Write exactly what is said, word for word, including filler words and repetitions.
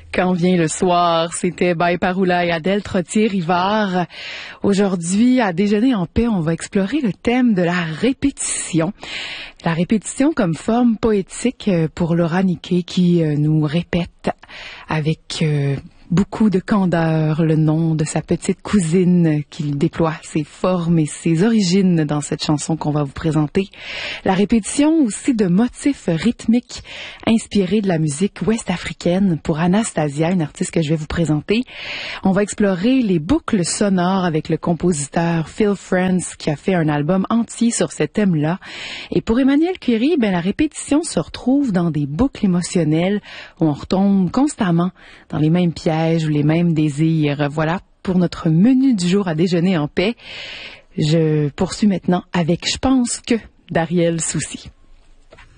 Quand vient le soir, c'était Baye Paroula et Adèle Trottier-Rivard. Aujourd'hui, à Déjeuner en paix, on va explorer le thème de la répétition. La répétition comme forme poétique pour Laura Niquet qui nous répète avec beaucoup de candeur le nom de sa petite cousine qui déploie ses formes et ses origines dans cette chanson qu'on va vous présenter. La répétition aussi de motifs rythmiques inspirés de la musique ouest-africaine pour Anastasia, une artiste que je vais vous présenter. On va explorer les boucles sonores avec le compositeur Phil Friends qui a fait un album entier sur ce thème-là. Et pour Emmanuel Curie, ben, la répétition se retrouve dans des boucles émotionnelles où on retombe constamment dans les mêmes pièges ou les mêmes désirs. Voilà pour notre menu du jour à Déjeuner en paix. Je poursuis maintenant avec Je pense que d'Ariel Soucy.